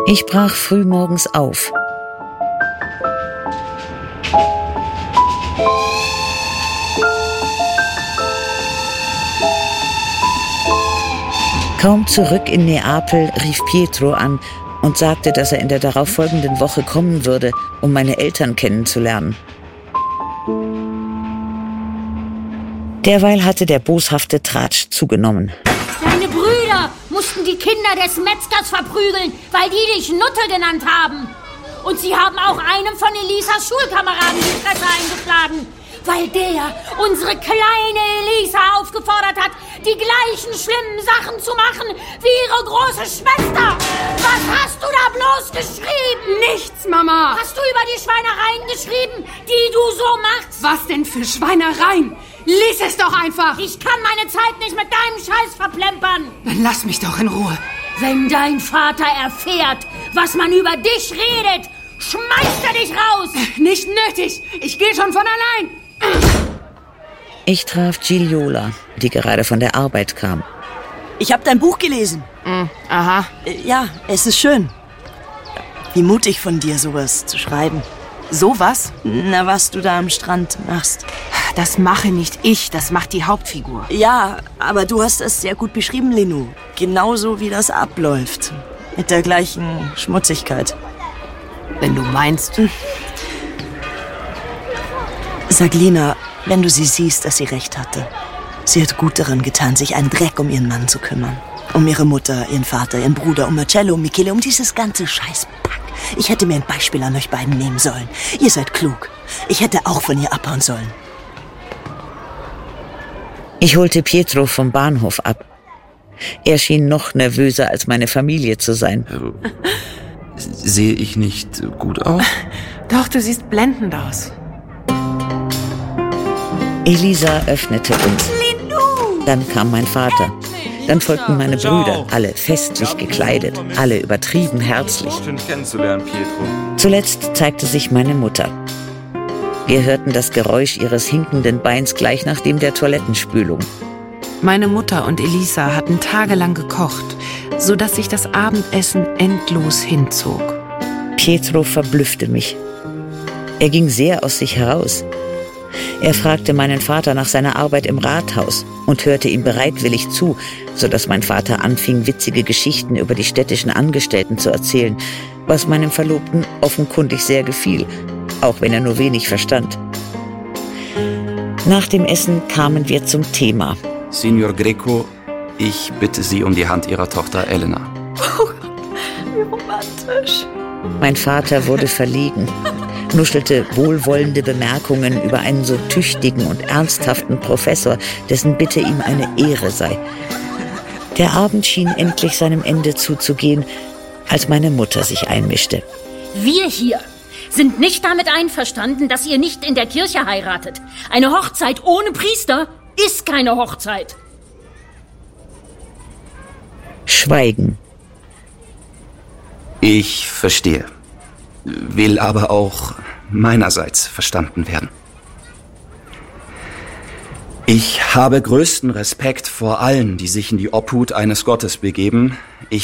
Ich brach frühmorgens auf. Kaum zurück in Neapel rief Pietro an und sagte, dass er in der darauffolgenden Woche kommen würde, um meine Eltern kennenzulernen. Derweil hatte der boshafte Tratsch zugenommen. Deine Brüder mussten die Kinder des Metzgers verprügeln, weil die dich Nutte genannt haben. Und sie haben auch einem von Elisas Schulkameraden die Fresse eingeschlagen, weil der unsere kleine Elisa aufgefordert hat, die gleichen schlimmen Sachen zu machen wie ihre große Schwester. Was hast du da bloß geschrieben? Nichts, Mama. Hast du über die Schweinereien geschrieben, die du so machst? Was denn für Schweinereien? Lies es doch einfach. Ich kann meine Zeit nicht mit deinem Scheiß verplempern. Dann lass mich doch in Ruhe. Wenn dein Vater erfährt, was man über dich redet, schmeißt er dich raus. Nicht nötig. Ich gehe schon von allein. Ich traf Gigliola, die gerade von der Arbeit kam. Ich habe dein Buch gelesen. Aha. Ja, es ist schön. Wie mutig von dir, sowas zu schreiben. Sowas? Na, was du da am Strand machst. Das mache nicht ich, das macht die Hauptfigur. Ja, aber du hast es sehr gut beschrieben, Lenu. Genauso wie das abläuft. Mit der gleichen Schmutzigkeit. Wenn du meinst. Sag Lina, wenn du sie siehst, dass sie recht hatte. Sie hat gut daran getan, sich einen Dreck um ihren Mann zu kümmern. Um ihre Mutter, ihren Vater, ihren Bruder, um Marcello, um Michele, um dieses ganze Scheißpack. Ich hätte mir ein Beispiel an euch beiden nehmen sollen. Ihr seid klug. Ich hätte auch von ihr abhauen sollen. Ich holte Pietro vom Bahnhof ab. Er schien noch nervöser als meine Familie zu sein. Sehe ich nicht gut aus? Doch, du siehst blendend aus. Elisa öffnete uns. Dann kam mein Vater. Dann folgten meine Brüder, alle festlich gekleidet, alle übertrieben herzlich. Schön kennenzulernen, Pietro. Zuletzt zeigte sich meine Mutter. Wir hörten das Geräusch ihres hinkenden Beins gleich nach dem der Toilettenspülung. Meine Mutter und Elisa hatten tagelang gekocht, sodass sich das Abendessen endlos hinzog. Pietro verblüffte mich. Er ging sehr aus sich heraus. Er fragte meinen Vater nach seiner Arbeit im Rathaus und hörte ihm bereitwillig zu, sodass mein Vater anfing, witzige Geschichten über die städtischen Angestellten zu erzählen, was meinem Verlobten offenkundig sehr gefiel, auch wenn er nur wenig verstand. Nach dem Essen kamen wir zum Thema. Signor Greco, ich bitte Sie um die Hand Ihrer Tochter Elena. Oh, wie romantisch. Mein Vater wurde verlegen, nuschelte wohlwollende Bemerkungen über einen so tüchtigen und ernsthaften Professor, dessen Bitte ihm eine Ehre sei. Der Abend schien endlich seinem Ende zuzugehen, als meine Mutter sich einmischte. Wir hier sind nicht damit einverstanden, dass ihr nicht in der Kirche heiratet. Eine Hochzeit ohne Priester ist keine Hochzeit. Schweigen. Ich verstehe. Will aber auch meinerseits verstanden werden. Ich habe größten Respekt vor allen, die sich in die Obhut eines Gottes begeben. Ich